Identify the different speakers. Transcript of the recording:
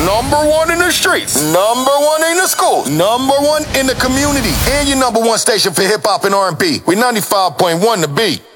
Speaker 1: Number one in the streets. Number one in the schools. Number one in the community. And your number one station for hip hop and R&B. We 95.1 The Beat.